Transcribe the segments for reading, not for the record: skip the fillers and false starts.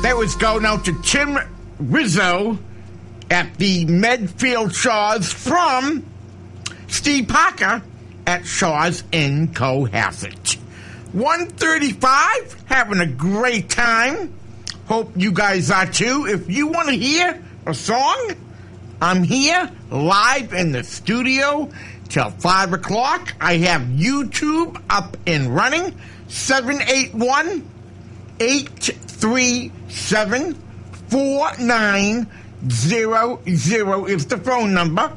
That was going out to Tim Rizzo at the Medfield Shaw's from Steve Parker at Shaw's in Cohasset. 1:35, having a great time. Hope you guys are too. If you want to hear a song, I'm here live in the studio till 5 o'clock. I have YouTube up and running. 781-837-4900 is the phone number.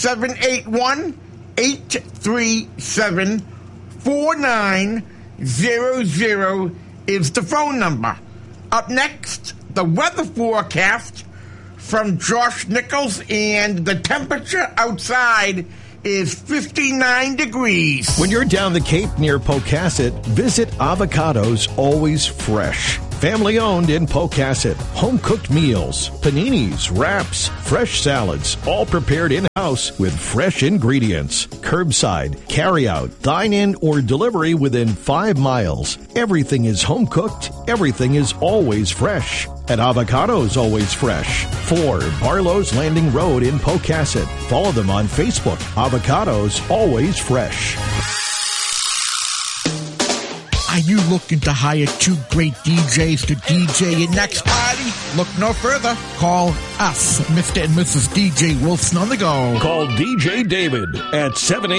781-837-4900 is the phone number. Up next, the weather forecast from Josh Nichols, and the temperature outside is 59 degrees. When you're down the Cape near Pocasset, visit Avocados Always Fresh. Family owned in Pocasset. Home cooked meals, paninis, wraps, fresh salads, all prepared in-house with fresh ingredients. Curbside, carry-out, dine-in, or delivery within 5 miles. Everything is home cooked. Everything is always fresh. At Avocados Always Fresh. 4 Barlow's Landing Road in Pocasset. Follow them on Facebook. Avocados Always Fresh. Are you looking to hire 2 great DJs to DJ your next party? Look no further. Call us, Mr. and Mrs. DJ Wilson on the go. Call DJ David at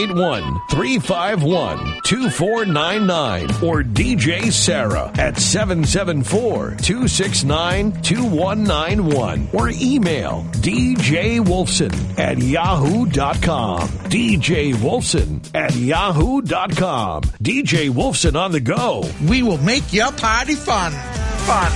781-351-2499 or DJ Sarah at 774-269-2191 or email djwolfson at yahoo.com. DJ Wolfson at yahoo.com. DJ Wolfson on the go. We will make your party fun. Fun.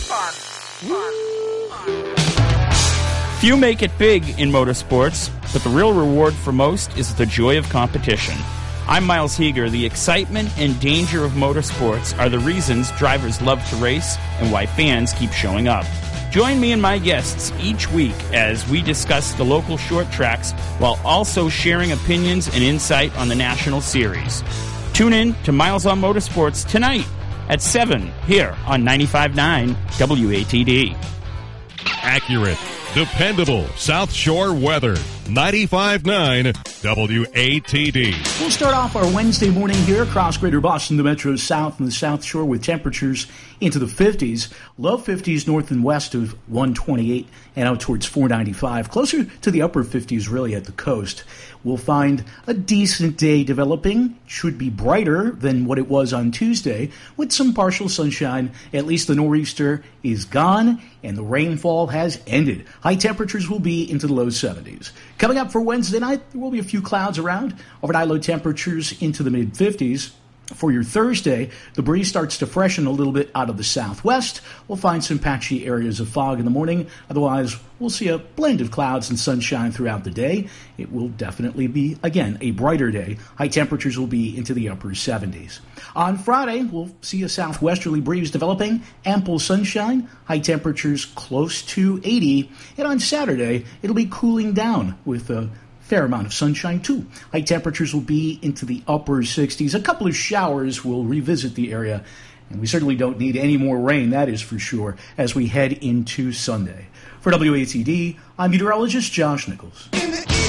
Few make it big in motorsports, but the real reward for most is the joy of competition. I'm Miles Heeger. The excitement and danger of motorsports are the reasons drivers love to race and why fans keep showing up. Join me and my guests each week as we discuss the local short tracks while also sharing opinions and insight on the National Series. Tune in to Miles on Motorsports tonight at 7 here on 95.9 WATD. Accurate, dependable South Shore weather. 95.9 WATD. We'll start off our Wednesday morning here across Greater Boston, the Metro South and the South Shore with temperatures into the 50s, low 50s north and west of 128 and out towards 495, closer to the upper 50s really at the coast. We'll find a decent day developing, should be brighter than what it was on Tuesday, with some partial sunshine. At least the nor'easter is gone and the rainfall has ended. High temperatures will be into the low 70s. Coming up for Wednesday night, there will be a few clouds around. Overnight low temperatures into the mid-50s. For your Thursday, the breeze starts to freshen a little bit out of the southwest. We'll find some patchy areas of fog in the morning. Otherwise, we'll see a blend of clouds and sunshine throughout the day. It will definitely be, again, a brighter day. High temperatures will be into the upper 70s. On Friday, we'll see a southwesterly breeze developing, ample sunshine, high temperatures close to 80. And on Saturday, it'll be cooling down with a fair amount of sunshine, too. High temperatures will be into the upper 60s. A couple of showers will revisit the area, and we certainly don't need any more rain, that is for sure, as we head into Sunday. For WATD, I'm meteorologist Josh Nichols.